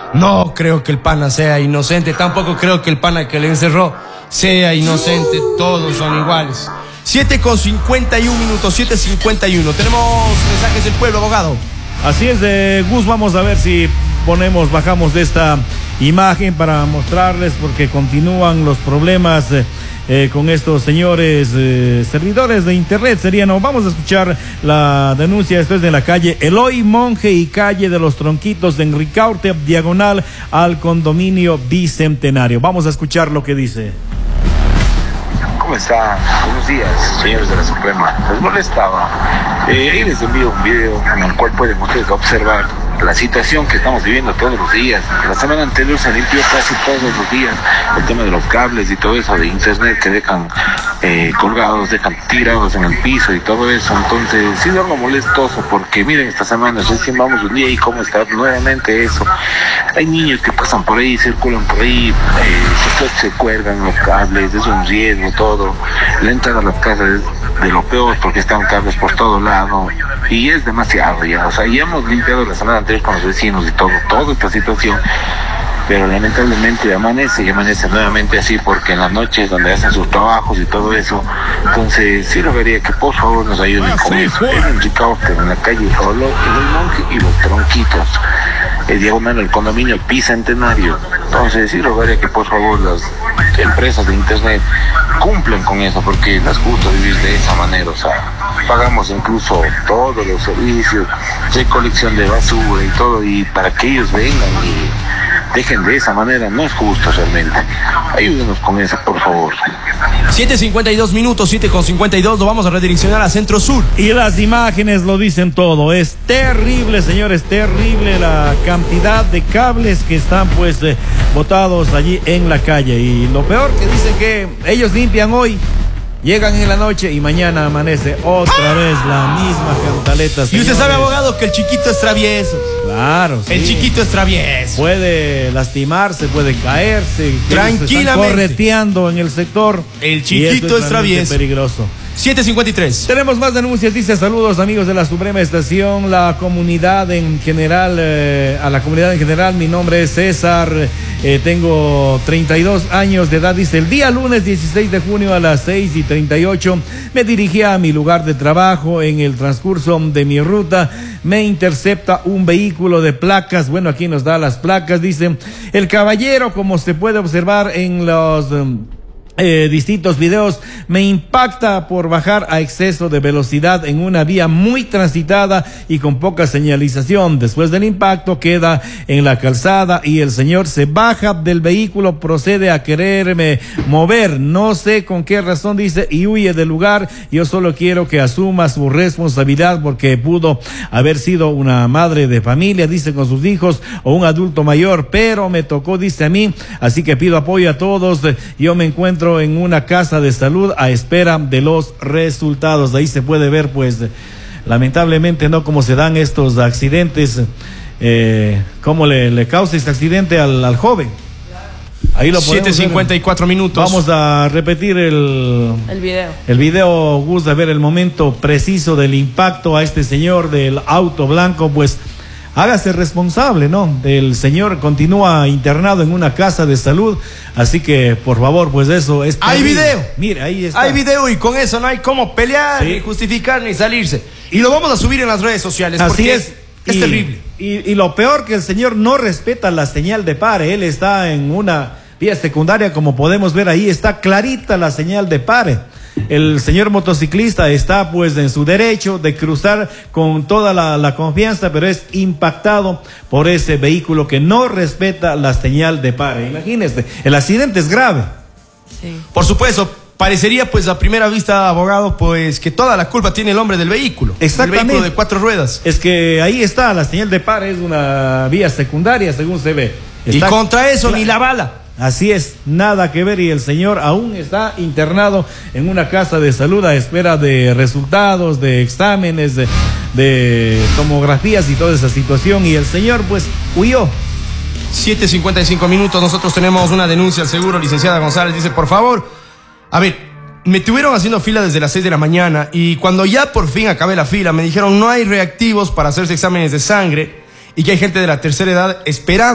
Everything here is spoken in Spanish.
No creo que el pana sea inocente, tampoco creo que el pana que le encerró sea inocente, todos son iguales. 7:51 minutos, 7:51. Tenemos mensajes del pueblo, abogado. Así es, Gus, vamos a ver si bajamos de esta imagen para mostrarles, porque continúan los problemas con estos señores servidores de internet. Vamos a escuchar la denuncia. Esto es de la calle Eloy Monge y calle de los Tronquitos de Enricaurte, diagonal al condominio Bicentenario. Vamos a escuchar lo que dice. ¿Cómo está? Buenos días, señores de la Suprema. Les molestaba. Ahí les envío un video en el cual pueden ustedes observar la situación que estamos viviendo todos los días. La semana anterior se limpió casi todos los días el tema de los cables y todo eso de internet que dejan colgados, dejan tirados en el piso y todo eso. Entonces sí es algo molestoso, porque miren, esta semana recién vamos un día y cómo está nuevamente eso. Hay niños que pasan por ahí, circulan por ahí, se cuelgan los cables, es un riesgo todo. La entrada a las casas es de lo peor, porque están cables por todo lado y es demasiado ya. O sea, ya hemos limpiado la semana anterior con los vecinos y toda esta situación, pero lamentablemente amanece nuevamente así, porque en las noches donde hacen sus trabajos y todo eso. Entonces sí rogaría que por favor nos ayuden con eso. En Enricaurte, en la calle Eloy Monge y los Tronquitos, diagonal al condominio Bicentenario. Entonces sí rogaría que por favor las empresas de internet cumplan con eso, porque no es justo vivir de esa manera. O sea, pagamos incluso todos los servicios, recolección de basura y todo, y para que ellos vengan y dejen de esa manera, no es justo realmente. Ayúdenos con eso, por favor. 7:52 minutos, 7:52, lo vamos a redireccionar a Centro Sur. Y las imágenes lo dicen todo. Es terrible, señores, terrible la cantidad de cables que están botados allí en la calle. Y lo peor, que dicen que ellos limpian hoy, llegan en la noche y mañana amanece otra vez la misma cantaleta. Y usted sabe, abogado, que el chiquito es travieso. Claro, sí. El chiquito es travieso. Puede lastimarse, puede caerse. Tranquilamente. Están correteando en el sector. El chiquito es travieso. Peligroso. 7:53. Tenemos más denuncias. Dice: saludos amigos de la Suprema Estación, la comunidad en general, a la comunidad en general. Mi nombre es César, tengo 32 años de edad. Dice: el día lunes 16 de junio a las 6:38 me dirigía a mi lugar de trabajo. En el transcurso de mi ruta me intercepta un vehículo de placas. Bueno, aquí nos da las placas. Dice: el caballero, como se puede observar en los distintos videos, me impacta por bajar a exceso de velocidad en una vía muy transitada y con poca señalización. Después del impacto queda en la calzada y el señor se baja del vehículo, procede a quererme mover, no sé con qué razón, dice, y huye del lugar. Yo solo quiero que asuma su responsabilidad, porque pudo haber sido una madre de familia, dice, con sus hijos, o un adulto mayor, pero me tocó, dice, a mí, así que pido apoyo a todos. Yo me encuentro en una casa de salud a espera de los resultados. Ahí se puede ver, lamentablemente, ¿no?, cómo se dan estos accidentes, cómo le causa este accidente al joven. Ahí lo podemos 7:54 minutos. Vamos a repetir el video. El video, Gus, a ver el momento preciso del impacto a este señor del auto blanco. Hágase responsable, ¿no? El señor continúa internado en una casa de salud, así que, por favor, eso es terrible. Hay video. Mire, ahí está. Hay video, y con eso no hay cómo pelear, ni justificar, ni salirse. Y lo vamos a subir en las redes sociales. Así porque es. Es terrible. Y lo peor, que el señor no respeta la señal de pare. Él está en una vía secundaria, como podemos ver ahí, está clarita la señal de pare. El señor motociclista está en su derecho de cruzar con toda la confianza, pero es impactado por ese vehículo que no respeta la señal de pare. Imagínese, el accidente es grave. Sí. Por supuesto, parecería a primera vista, abogado, que toda la culpa tiene el hombre del vehículo. Exactamente. El vehículo de 4 ruedas. Es que ahí está, la señal de pare es una vía secundaria, según se ve. Y contra eso ni la bala. Así es, nada que ver, y el señor aún está internado en una casa de salud a espera de resultados, de exámenes, de tomografías y toda esa situación, y el señor huyó. 7:55 minutos, nosotros tenemos una denuncia al seguro. Licenciada González dice: por favor, a ver, me tuvieron haciendo fila desde las 6 de la mañana, y cuando ya por fin acabé la fila me dijeron no hay reactivos para hacerse exámenes de sangre y que hay gente de la tercera edad esperando.